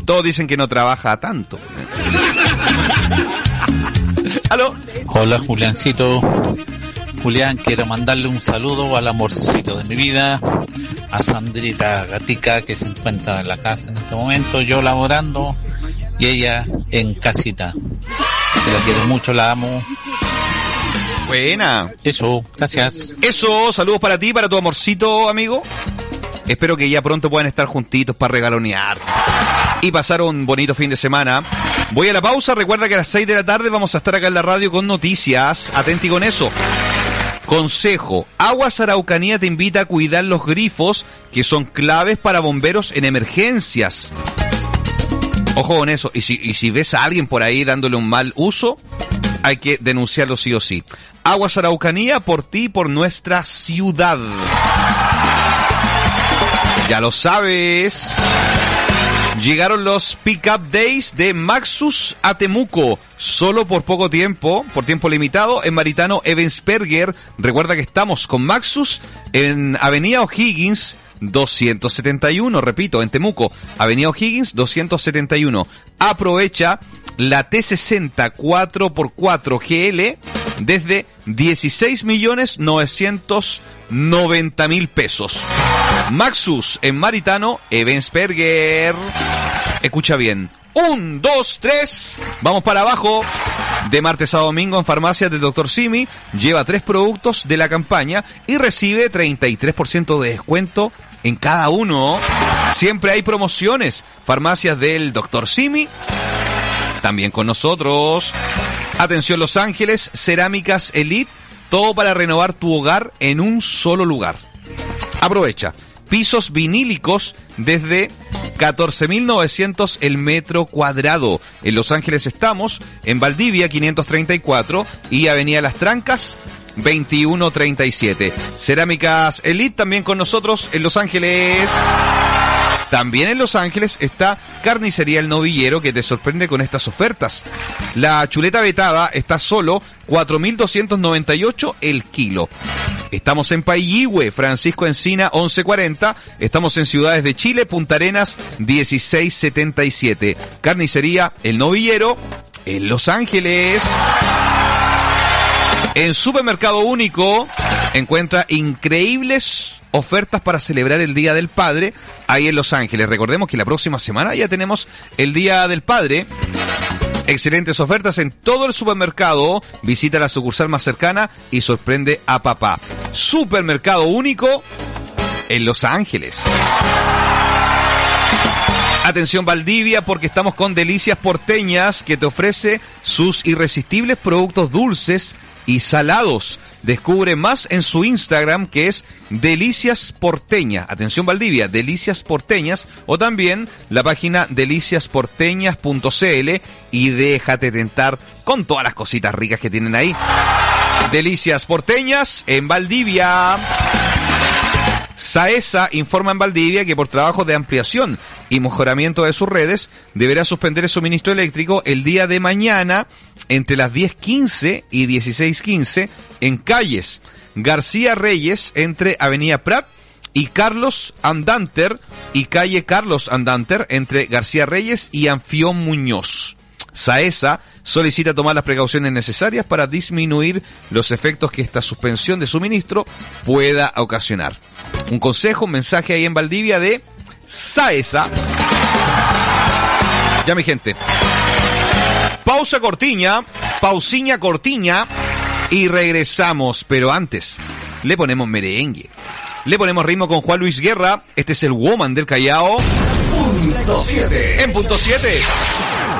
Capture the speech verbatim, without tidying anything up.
Todos dicen que no trabaja tanto. ¿Aló? Hola, Juliancito. Julián, quiero mandarle un saludo al amorcito de mi vida, a Sandrita Gatica, que se encuentra en la casa en este momento, yo laborando y ella en casita. Que la quiero mucho, la amo. Buena. Eso, gracias. Eso, saludos para ti, para tu amorcito, amigo. Espero que ya pronto puedan estar juntitos para regalonear y pasar un bonito fin de semana. Voy a la pausa, recuerda que a las seis de la tarde vamos a estar acá en la radio con noticias. Atenti con eso. Consejo, Aguas Araucanía te invita a cuidar los grifos que son claves para bomberos en emergencias. Ojo con eso, y si, y si ves a alguien por ahí dándole un mal uso, hay que denunciarlo sí o sí. Aguas Araucanía, por ti, por nuestra ciudad. Ya lo sabes. Llegaron los Pick-up Days de Maxus a Temuco, solo por poco tiempo, por tiempo limitado, en Maritano Ebensperger. Recuerda que estamos con Maxus en Avenida O'Higgins doscientos setenta y uno, repito, en Temuco, Avenida O'Higgins doscientos setenta y uno. Aprovecha la T sesenta cuatro por cuatro G L desde dieciséis millones novecientos noventa mil pesos. Maxus en Maritano Ebensperger. Escucha bien. Un, dos, tres. Vamos para abajo. De martes a domingo en farmacias del doctor Simi. Lleva tres productos de la campaña y recibe treinta y tres por ciento de descuento en cada uno. Siempre hay promociones. Farmacias del doctor Simi. También con nosotros. Atención Los Ángeles, Cerámicas Elite. Todo para renovar tu hogar en un solo lugar. Aprovecha. Pisos vinílicos desde catorce mil novecientos el metro cuadrado. En Los Ángeles estamos, en Valdivia quinientos treinta y cuatro y Avenida Las Trancas veintiuno treinta y siete. Cerámicas Elite también con nosotros en Los Ángeles. También en Los Ángeles está Carnicería El Novillero, que te sorprende con estas ofertas. La chuleta vetada está solo cuatro mil doscientos noventa y ocho el kilo. Estamos en Paihihue, Francisco Encina once cuarenta. Estamos en Ciudades de Chile, Punta Arenas dieciséis setenta y siete. Carnicería El Novillero en Los Ángeles. En Supermercado Único encuentra increíbles ofertas para celebrar el Día del Padre ahí en Los Ángeles. Recordemos que la próxima semana ya tenemos el Día del Padre. Excelentes ofertas en todo el supermercado. Visita la sucursal más cercana y sorprende a papá. Supermercado Único en Los Ángeles. Atención Valdivia, porque estamos con Delicias Porteñas, que te ofrece sus irresistibles productos dulces y salados. Descubre más en su Instagram, que es Delicias Porteña. Atención Valdivia, Delicias Porteñas, o también la página delicias porteñas punto c l, y déjate tentar con todas las cositas ricas que tienen ahí. Delicias Porteñas en Valdivia. Saesa informa en Valdivia que por trabajo de ampliación y mejoramiento de sus redes deberá suspender el suministro eléctrico el día de mañana entre las diez quince y dieciséis quince en calles García Reyes entre Avenida Prat y Carlos Andanter y calle Carlos Andanter entre García Reyes y Anfión Muñoz. Saesa solicita tomar las precauciones necesarias para disminuir los efectos que esta suspensión de suministro pueda ocasionar. Un consejo, un mensaje ahí en Valdivia de Saesa. Ya, mi gente. Pausa cortiña, pausiña cortiña y regresamos. Pero antes, le ponemos merengue. Le ponemos ritmo con Juan Luis Guerra. Este es el Woman del Callao. Punto siete. En punto siete.